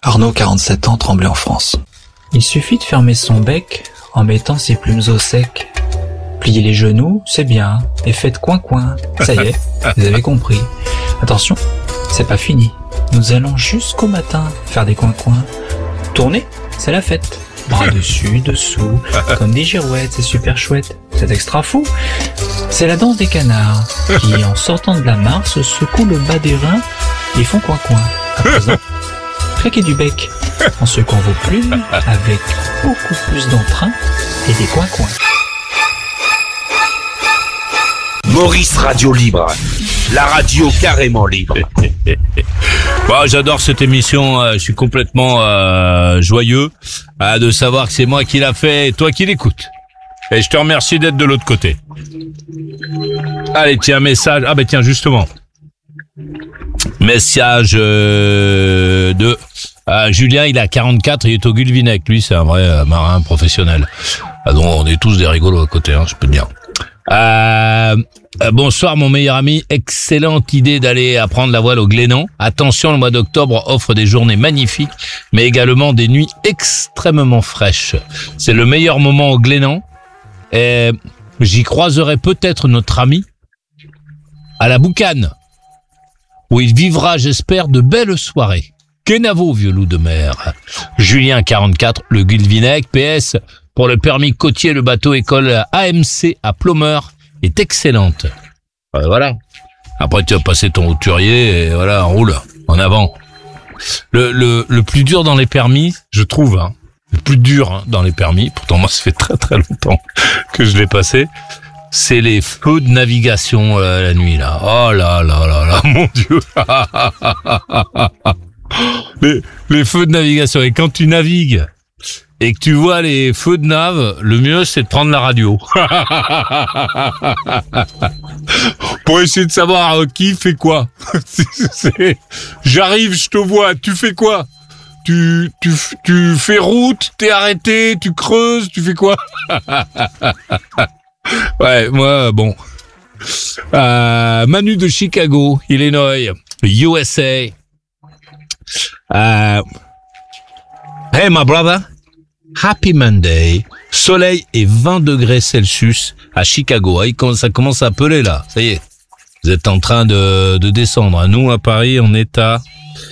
Arnaud, 47 ans, Tremblay en France. Il suffit de fermer son bec en mettant ses plumes au sec. Pliez les genoux, c'est bien, et faites coin-coin. Ça y est, vous avez compris. Attention, c'est pas fini. Nous allons jusqu'au matin faire des coins-coins. Tournez, c'est la fête. Bras dessus, dessous, comme des girouettes, c'est super chouette. C'est extra fou. C'est la danse des canards qui, en sortant de la mare, se secouent le bas des reins et font coin-coin. À présent, claquez du bec en secouant vos plumes avec beaucoup plus d'entrain et des coins-coins. Maurice Radio Libre, la radio carrément libre. Bon, j'adore cette émission, je suis complètement joyeux de savoir que c'est moi qui l'a fait et toi qui l'écoutes. Et je te remercie d'être de l'autre côté. Allez, tiens, message. Ah ben tiens, justement. Message de Julien, il a 44, il est au Gulvinec. Lui, c'est un vrai marin professionnel. Ah donc, on est tous des rigolos à côté, je peux te dire. Bonsoir mon meilleur ami, excellente idée d'aller apprendre la voile au Glénan. Attention, le mois d'octobre offre des journées magnifiques, mais également des nuits extrêmement fraîches. C'est le meilleur moment au Glénan. Et j'y croiserai peut-être notre ami à la Boucane, où il vivra, j'espère, de belles soirées. Kenavo, vieux loup de mer. Julien, 44, le Gulvinec. PS, pour le permis côtier, le bateau école AMC à Plomeur est excellente. Voilà. Après, tu vas passer ton hauturier et voilà, on roule en avant. Le plus dur dans les permis, je trouve, le plus dur dans les permis, pourtant moi ça fait très très longtemps que je l'ai passé, c'est les feux de navigation la nuit là. Oh là là là là, mon Dieu. Les feux de navigation, et quand tu navigues et que tu vois les feux de nav, le mieux c'est de prendre la radio. Pour essayer de savoir qui fait quoi. J'arrive, je te vois, tu fais quoi? Tu fais route, t'es arrêté, tu creuses, tu fais quoi? Ouais, moi, bon. Manu de Chicago, Illinois, USA. Hey, my brother. Happy Monday. Soleil et 20 degrés Celsius à Chicago. Ça commence à peler, là. Ça y est. Vous êtes en train de descendre. Nous, à Paris, on est à